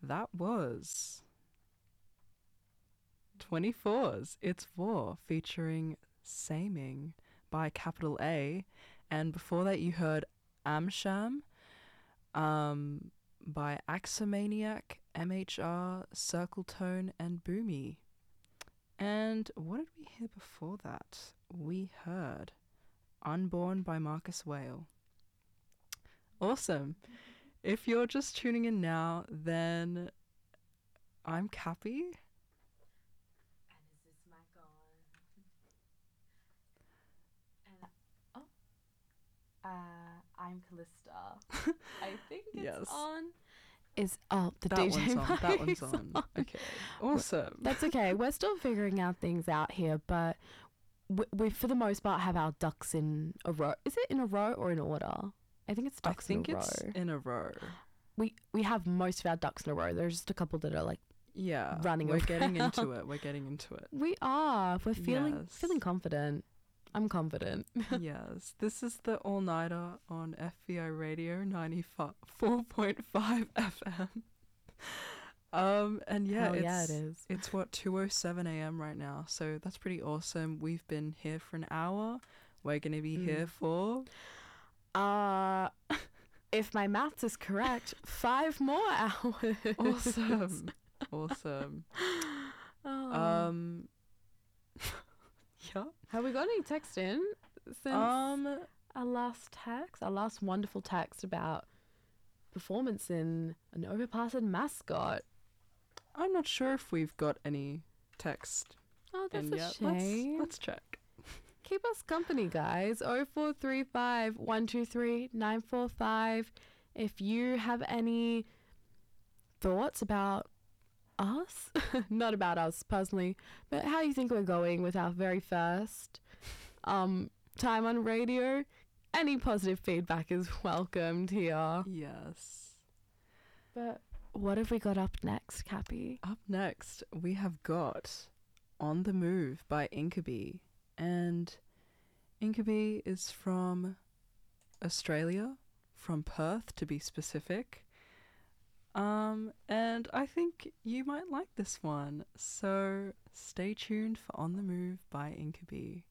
That was 24's It's War featuring Saming by Capital A. And before that, you heard Amsham by Axomaniac, MHR, Circle Tone, and Boomy. And what did we hear before that? We heard Unborn by Marcus Whale. Awesome. If you're just tuning in now, then I'm Cappy. And is this mic on? And I'm Callista. I think it's Yes. on. The That DJ one's on. That mic's one's on. Okay. Awesome. That's okay. We're still figuring out things out here, but we for the most part have our ducks in a row. Is it in a row or in order? I think it's ducks in a row. I think it's in a row. We have most of our ducks in a row. There's just a couple that are like running We're around. getting into it. We're getting into it. We are. We're feeling Yes. confident. I'm confident. Yes. This is the All-Nighter on FBI Radio 94.5 FM. And yeah, Hell yeah, it is. It's 2:07 a.m. right now, so that's pretty awesome. We've been here for an hour. We're gonna be here for If my maths is correct, 5 more hours. awesome. Awesome. Yeah. Have we got any text in since our last wonderful text about performance in an overpassed mascot? I'm not sure if we've got any text Oh, that's in a yet. shame. Let's check. Keep us company, guys. 0435 123 945. If you have any thoughts about us, not about us personally, but how you think we're going with our very first time on radio, any positive feedback is welcomed here. Yes. But what have we got up next, Cappy? Up next, we have got On the Move by Inkaby. And Inkaby is from Australia, from Perth to be specific. And I think you might like this one. So stay tuned for On the Move by Inkaby.